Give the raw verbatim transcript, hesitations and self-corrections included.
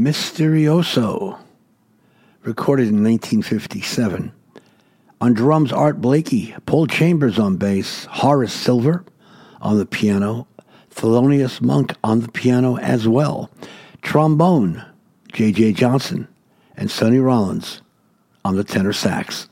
Misterioso, recorded in nineteen fifty-seven. On drums, Art Blakey. Paul Chambers on bass. Horace Silver on the piano. Thelonious Monk on the piano as well. Trombone, J J Johnson. And Sonny Rollins on the tenor sax.